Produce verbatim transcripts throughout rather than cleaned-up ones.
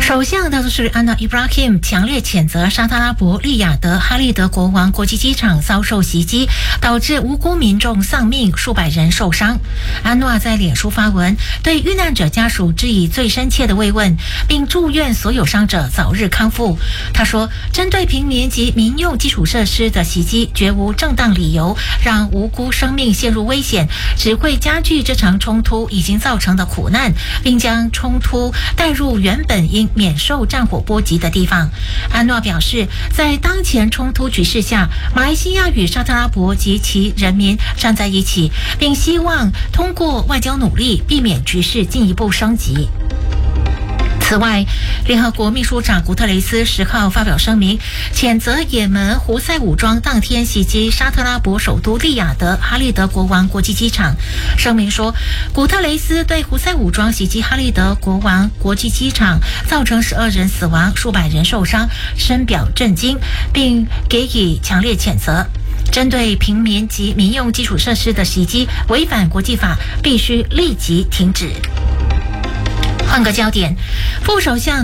首相当是安娜伊布拉希姆强烈谴责沙特阿拉伯利雅得哈利德国王国际机场遭受袭击，导致无辜民众丧命，数百人受伤。安诺在脸书发文，对遇难者家属致以最深切的慰问，并祝愿所有伤者早日康复。他说，针对平民及民用基础设施的袭击绝无正当理由让无辜生命陷入危险，只会加剧这场冲突已经造成的苦难，并将冲突带入原本应免受战火波及的地方。安诺表示，在当前冲突局势下，马来西亚与沙特阿拉伯及其人民站在一起，并希望通过外交努力避免局势进一步升级。此外，联合国秘书长古特雷斯十号发表声明，谴责也门胡塞武装当天袭击沙特阿拉伯首都利雅得哈利德国王国际机场。声明说，古特雷斯对胡塞武装袭击哈利德国王国际机场造成十二人死亡、数百人受伤深表震惊，并给予强烈谴责。针对平民及民用基础设施的袭击违反国际法，必须立即停止。换个焦点，副首相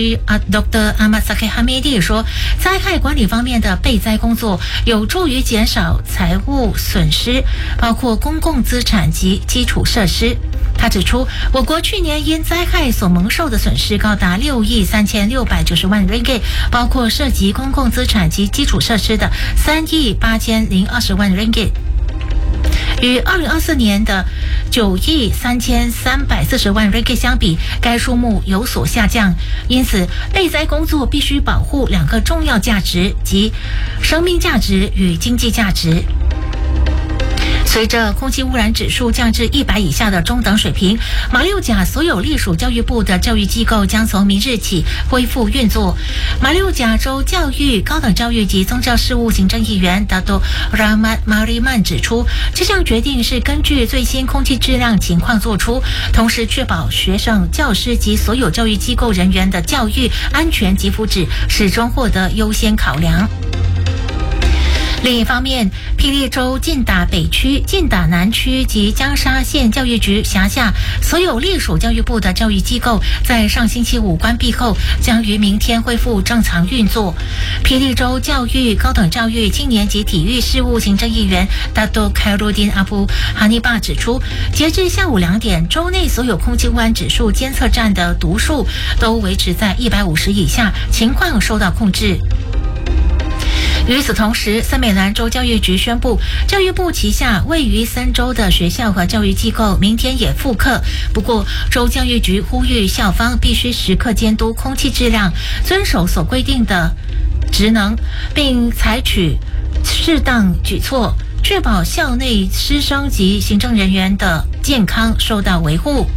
Doctor Ahmad Zahid Hamidi 说，灾害管理方面的备灾工作有助于减少财务损失，包括公共资产及基础设施。他指出，我国去年因灾害所蒙受的损失高达六亿三千六百九十万 ringgit， 包括涉及公共资产及基础设施的三亿八千零二十万 ringgit。与二零二四年的九亿三千三百四十万 ringgit 相比，该数目有所下降。因此，备灾工作必须保护两个重要价值，即生命价值与经济价值。随着空气污染指数降至一百以下的中等水平，马六甲所有隶属教育部的教育机构将从明日起恢复运作。马六甲州教育、高等教育及宗教事务行政议员 Dato Rahmat Mariman 指出，这项决定是根据最新空气质量情况做出，同时确保学生、教师及所有教育机构人员的教育安全及福祉始终获得优先考量。另一方面，霹雳州劲打北区、劲打南区及江沙县教育局辖下所有隶属教育部的教育机构，在上星期五关闭后，将于明天恢复正常运作。霹雳州教育、高等教育、青年及体育事务行政议员 Dato Khairuddin Abu Hanifah 指出，截至下午两点，州内所有空气污染指数监测站的读数都维持在一百五十以下，情况受到控制。与此同时，森美兰州教育局宣布，教育部旗下位于森州的学校和教育机构明天也复课。不过，州教育局呼吁校方必须时刻监督空气质量，遵守所规定的职能，并采取适当举措，确保校内师生及行政人员的健康受到维护。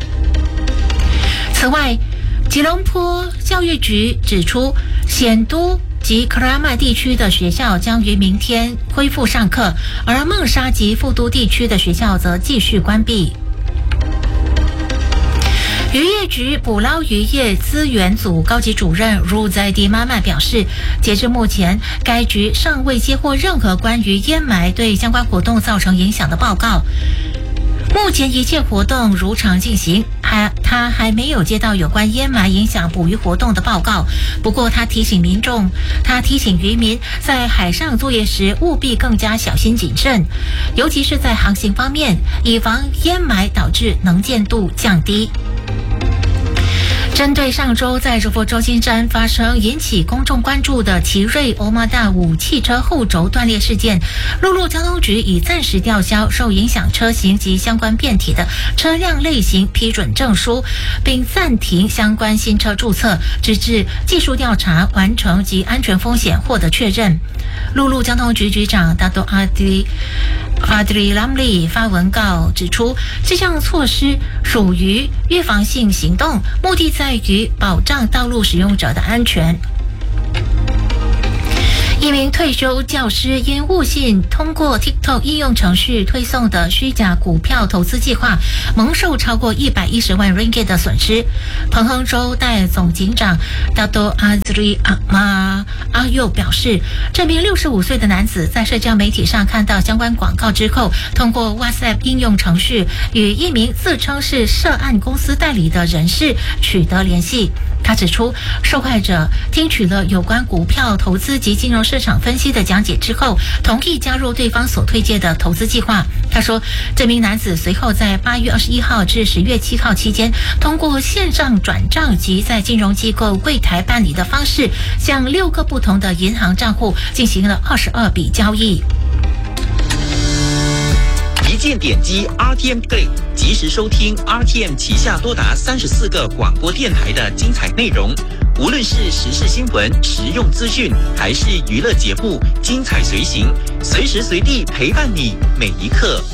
此外，吉隆坡教育局指出，显都及克拉麦地区的学校将于明天恢复上课，而孟沙及富都地区的学校则继续关闭。渔业局捕捞渔业资源组高级主任 Ruzaidi Mama 表示，截至目前，该局尚未接获任何关于淹埋对相关活动造成影响的报告。目前一切活动如常进行，还他还没有接到有关淹埋影响捕鱼活动的报告。不过，他提醒民众，他提醒渔民在海上作业时务必更加小心谨慎，尤其是在航行方面，以防淹埋导致能见度降低。针对上周在柔佛州金山发生引起公众关注的奇瑞欧马达五汽车后轴断裂事件，陆路交通局已暂时吊销受影响车型及相关变体的车辆类型批准证书，并暂停相关新车注册，直至技术调查完成及安全风险获得确认。陆路交通局局长 Dato Adri Adri Lamli 发文告指出，这项措施属于预防性行动，目的在于保障道路使用者的安全。 一名退休教师因误信通过 TikTok 应用程序推送的虚假股票投资计划，蒙受超过一百一十万 ringgit 的损失。彭亨州代总警长 Dato Azri Ahmad Ayub 表示，这名六十五岁的男子在社交媒体上看到相关广告之后，通过 WhatsApp 应用程序与一名自称是涉案公司代理的人士取得联系。他指出，受害者听取了有关股票投资及金融市场分析的讲解之后，同意加入对方所推荐的投资计划。他说，这名男子随后在八月二十一号至十月七号期间，通过线上转账及在金融机构柜台办理的方式，向六个不同的银行账户进行了二十二笔交易。 一键点击 R T M Click， 及时收听 R T M 旗下多达三十四个广播电台的精彩内容。无论是时事新闻、实用资讯，还是娱乐节目，精彩随行，随时随地陪伴你每一刻。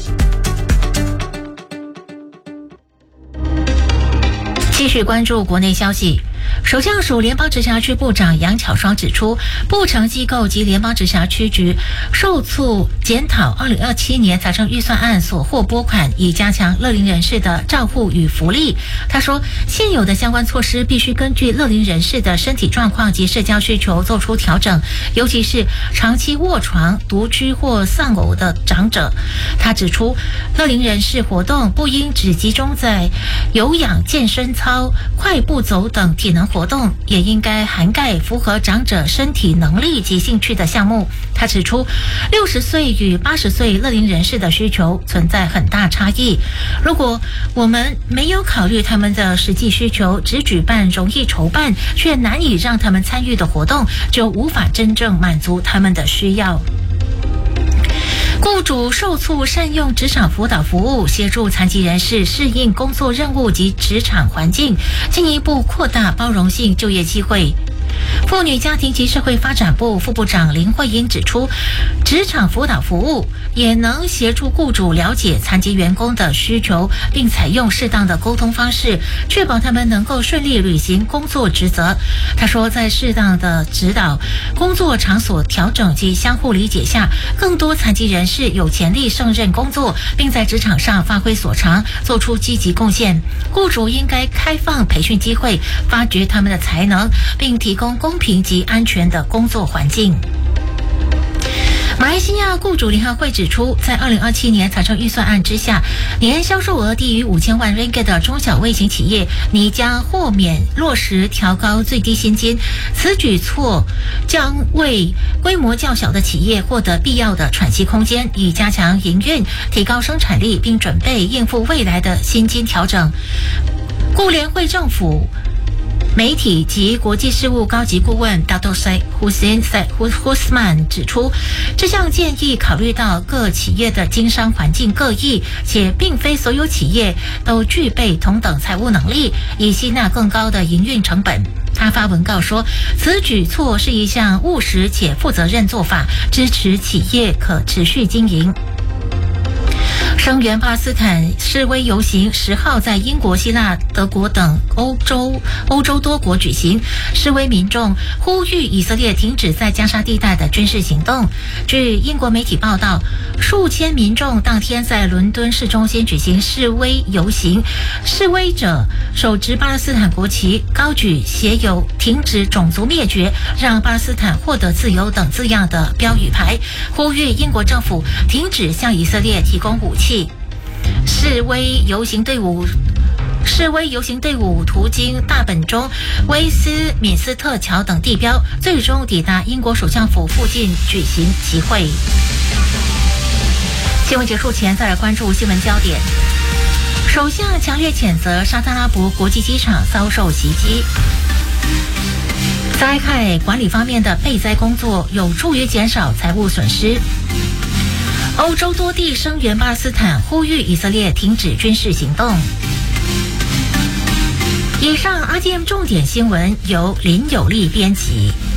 继续关注国内消息。首相署联邦直辖区部长杨巧双指出，部成机构及联邦直辖区局受促检讨二零二七年财政预算案所获拨款，以加强乐龄人士的照护与福利。他说，现有的相关措施必须根据乐龄人士的身体状况及社交需求做出调整，尤其是长期卧床、独居或丧偶的长者。他指出，乐龄人士活动不应只集中在有氧健身操、快步走等体能活动，也应该涵盖符合长者身体能力及兴趣的项目。他指出，六十岁与八十岁乐龄人士的需求存在很大差异。如果我们没有考虑他们的实际需求，只举办容易筹办却难以让他们参与的活动，就无法真正满足他们的需要。雇主受促善用职场辅导服务，协助残疾人士适应工作任务及职场环境，进一步扩大包容性就业机会。妇女家庭及社会发展部副部长林慧英指出，职场辅导服务也能协助雇主了解残疾员工的需求，并采用适当的沟通方式，确保他们能够顺利履行工作职责。他说，在适当的指导、工作场所调整及相互理解下，更多残疾人士有潜力胜任工作，并在职场上发挥所长，做出积极贡献。雇主应该开放培训机会，发掘他们的才能，并提供公平及安全的工作环境。马来西亚雇主联合会指出，在二零二七年财政预算案之下，年销售额低于五千万 ringgit 的中小微型企业拟将豁免落实调高最低薪金。此举措将为规模较小的企业获得必要的喘息空间，以加强营运、提高生产力，并准备应付未来的薪金调整。雇联会政府媒体及国际事务高级顾问 Dato Syed Hussein Syed Husman 指出，这项建议考虑到各企业的经商环境各异，且并非所有企业都具备同等财务能力，以吸纳更高的营运成本。他发文告说，此举措是一项务实且负责任做法，支持企业可持续经营。声援巴勒斯坦示威游行十号在英国、希腊、德国等欧洲欧洲多国举行，示威民众呼吁以色列停止在加沙地带的军事行动。据英国媒体报道，数千民众当天在伦敦市中心举行示威游行，示威者手执巴勒斯坦国旗，高举写有“停止种族灭绝，让巴勒斯坦获得自由”等字样的标语牌，呼吁英国政府停止向以色列提供武器。示威游行队伍示威游行队伍途经大本钟、威斯敏斯特桥等地标，最终抵达英国首相府附近举行集会。新闻结束前，再来关注新闻焦点。首相强烈谴责沙特阿拉伯国际机场遭受袭击。灾害管理方面的备灾工作有助于减少财务损失。欧洲多地声援巴勒斯坦，呼吁以色列停止军事行动。以上 R T M 重点新闻由林有利编辑。